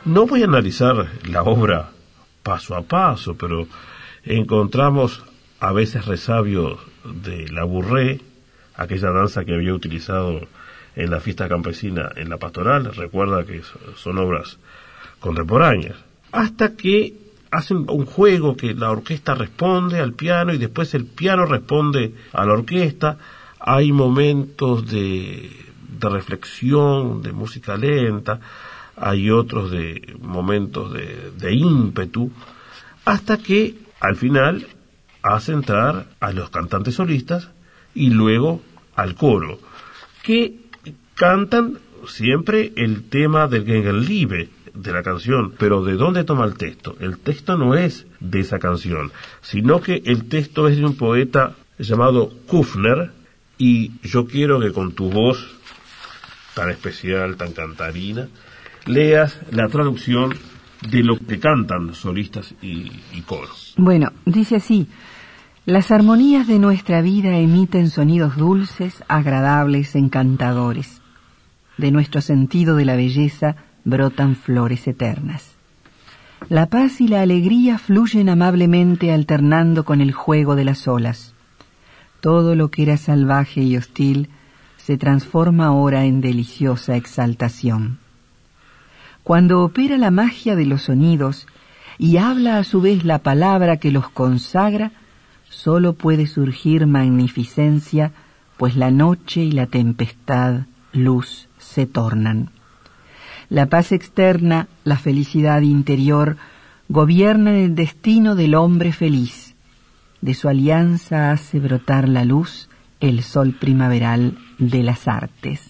No voy a analizar la obra paso a paso, pero encontramos a veces resabios de la burré, aquella danza que había utilizado en la fiesta campesina en la pastoral. Recuerda que son obras contemporáneas, hasta que hacen un juego que la orquesta responde al piano y después el piano responde a la orquesta. Hay momentos de reflexión, de música lenta, hay otros de momentos de ímpetu, hasta que al final hace entrar a los cantantes solistas y luego al coro, que cantan siempre el tema del Gegenliebe de la canción. Pero ¿de dónde toma el texto? El texto no es de esa canción, sino que el texto es de un poeta llamado Kufner, y yo quiero que con tu voz tan especial, tan cantarina, leas la traducción de lo que cantan solistas y coros. Bueno, dice así: las armonías de nuestra vida emiten sonidos dulces, agradables, encantadores. De nuestro sentido de la belleza brotan flores eternas. La paz y la alegría fluyen amablemente alternando con el juego de las olas. Todo lo que era salvaje y hostil se transforma ahora en deliciosa exaltación. Cuando opera la magia de los sonidos y habla a su vez la palabra que los consagra, solo puede surgir magnificencia, pues la noche y la tempestad luz se tornan. La paz externa, la felicidad interior, gobiernan el destino del hombre feliz. De su alianza hace brotar la luz el sol primaveral de las artes.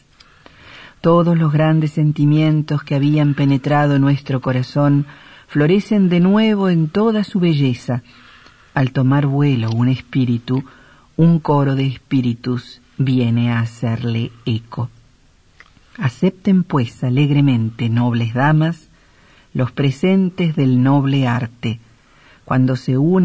Todos los grandes sentimientos que habían penetrado nuestro corazón florecen de nuevo en toda su belleza. Al tomar vuelo un espíritu, un coro de espíritus viene a hacerle eco. Acepten pues alegremente, nobles damas, los presentes del noble arte, cuando se unen